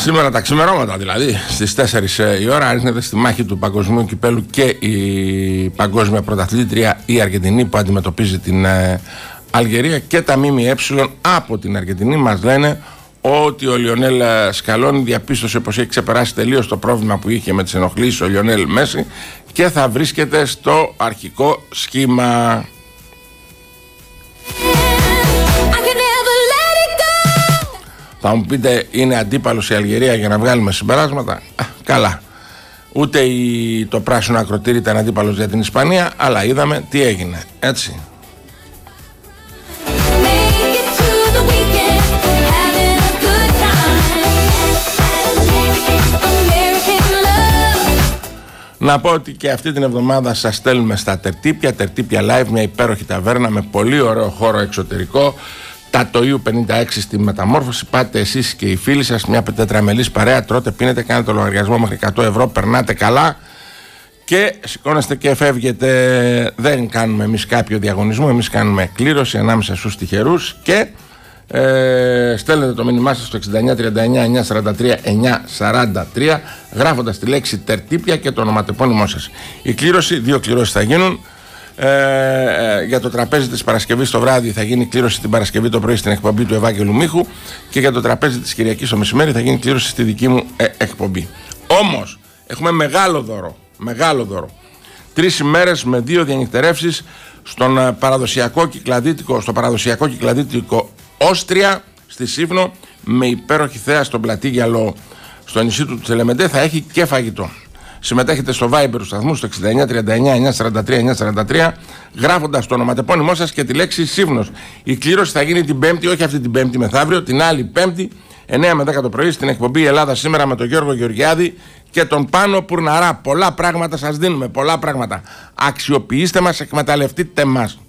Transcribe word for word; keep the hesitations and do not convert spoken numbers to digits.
Σήμερα τα ξημερώματα, δηλαδή στις τέσσερις η ώρα, άρχεται στη μάχη του Παγκοσμίου Κυπέλου και η παγκόσμια πρωταθλήτρια η Αργεντινή, που αντιμετωπίζει την ε, Αλγερία. Και τα ΜΜΕ από την Αργεντινή μας λένε ότι ο Λιονέλ Σκαλόνι διαπίστωσε πως έχει ξεπεράσει τελείως το πρόβλημα που είχε με τις ενοχλήσεις ο Λιονέλ Μέση και θα βρίσκεται στο αρχικό σχήμα. Θα μου πείτε, είναι αντίπαλος η Αλγερία για να βγάλουμε συμπεράσματα? Α, καλά. Ούτε η, το πράσινο ακροτήρι ήταν αντίπαλος για την Ισπανία, αλλά είδαμε τι έγινε, έτσι. Να πω ότι και αυτή την εβδομάδα σας στέλνουμε στα Τερτύπια, Τερτύπια Live, μια υπέροχη ταβέρνα με πολύ ωραίο χώρο εξωτερικό. Τατοΐου πενήντα έξι στη Μεταμόρφωση. Πάτε εσείς και οι φίλοι σας, μια τετραμελής παρέα, τρώτε, πίνετε, κάνετε το λογαριασμό μέχρι εκατό ευρώ, περνάτε καλά και σηκώνεστε και φεύγετε. Δεν κάνουμε εμείς κάποιο διαγωνισμό, εμείς κάνουμε κλήρωση ανάμεσα στους τυχερούς και ε, στέλνετε το μήνυμά σας στο εξήντα εννιά τριάντα εννιά εννιακόσια σαράντα τρία εννιακόσια σαράντα τρία γράφοντας τη λέξη Τερτύπια και το ονοματεπώνυμό σας. Η κλήρωση, δύο κληρώσεις θα γίνουν. Ε, ε, για το τραπέζι της Παρασκευής το βράδυ θα γίνει κλήρωση την Παρασκευή το πρωί στην εκπομπή του Ευάγγελου Μίχου, και για το τραπέζι της Κυριακής το μεσημέρι θα γίνει κλήρωση στη δική μου ε, εκπομπή. Όμως έχουμε μεγάλο δώρο, μεγάλο δώρο. Τρεις ημέρες με δύο διανυκτερεύσεις στον ε, παραδοσιακό κυκλαδίτικο, στο παραδοσιακό κυκλαδίτικο Όστρια στη Σύφνο, με υπέροχη θέα στον Πλατήγιαλο στο νησί του Τσελεμεντέ. Θα έχει και φαγητό. Συμμετέχετε στο Viber του σταθμού στο εξήντα εννιά τριάντα εννιά εννιακόσια σαράντα τρία εννιακόσια σαράντα τρία γράφοντας το ονοματεπώνυμό σας και τη λέξη Σύφνος. Η κλήρωση θα γίνει την Πέμπτη, όχι αυτή την Πέμπτη μεθαύριο, την άλλη Πέμπτη εννιά με δέκα το πρωί στην εκπομπή Ελλάδα Σήμερα με τον Γιώργο Γεωργιάδη και τον Πάνο Πουρναρά. Πολλά πράγματα σας δίνουμε, πολλά πράγματα. Αξιοποιήστε μας, εκμεταλλευτείτε μας.